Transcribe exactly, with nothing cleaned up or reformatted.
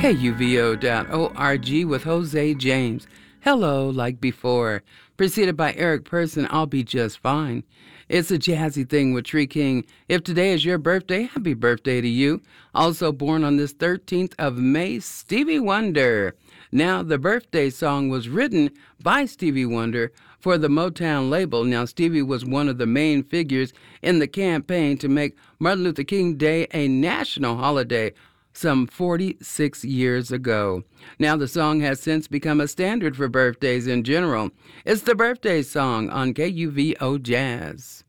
K U V O dot org with Jose James. Hello, like before. Preceded by Eric Person, I'll be just fine. It's a jazzy thing with Tree King. If today is your birthday, happy birthday to you. Also born on this thirteenth of May, Stevie Wonder. Now, the birthday song was written by Stevie Wonder for the Motown label. Now, Stevie was one of the main figures in the campaign to make Martin Luther King Day a national holiday some forty-six years ago. Now, the song has since become a standard for birthdays in general. It's the birthday song on K U V O Jazz.